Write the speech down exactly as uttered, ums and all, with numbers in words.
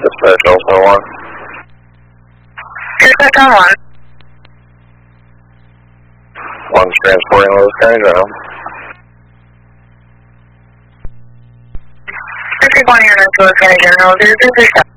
Dispatch also one. Dispatch on one. One's transporting Lewis County General. This is one here in Lewis County General. This is